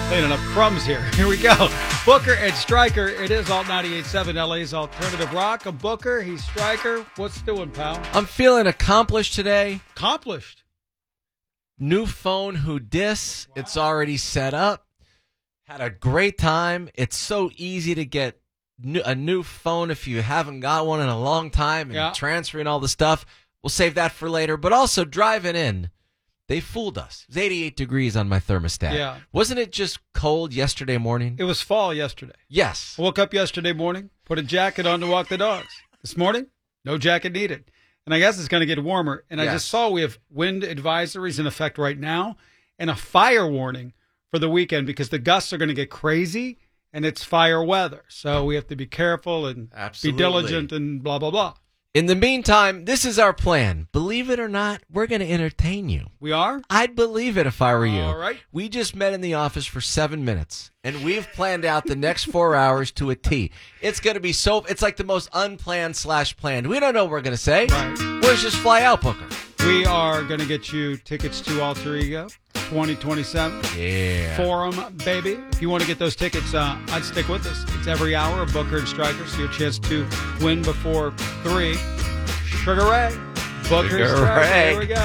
Cleaning up crumbs here. Here we go. Booker and Stryker. It is Alt 98.7 LA's Alternative Rock. I'm Booker. He's Stryker. What's doing, pal? I'm feeling accomplished today. Accomplished. New phone, who dis? Wow. It's already set up. Had a great time. It's so easy to get a new phone if you haven't got one in a long time, and transferring all the stuff. We'll save that for later. But also driving in. They fooled us. It was 88 degrees on my thermostat. Yeah. Wasn't it just cold yesterday morning? It was fall yesterday. Yes. I woke up yesterday morning, put a jacket on to walk the dogs. This morning, no jacket needed. And I guess it's going to get warmer. And I just saw we have wind advisories in effect right now and a fire warning for the weekend because the gusts are going to get crazy and it's fire weather. So we have to be careful and be diligent and blah, blah, blah. In the meantime, this is our plan. Believe it or not, we're going to entertain you. We are? I'd believe it if I were you. All right. We just met in the office for 7 minutes, and we've planned out the next 4 hours to a T. It's going to be it's like the most unplanned / planned. We don't know what we're going to say. Right. We'll just fly out, Booker. We are going to get you tickets to Alter Ego 2027. Yeah. Forum, baby. If you want to get those tickets, I'd stick with us. It's every hour of Booker and Stryker, so your chance to win before 3. Sugar Ray. Booker and Stryker. Here we go.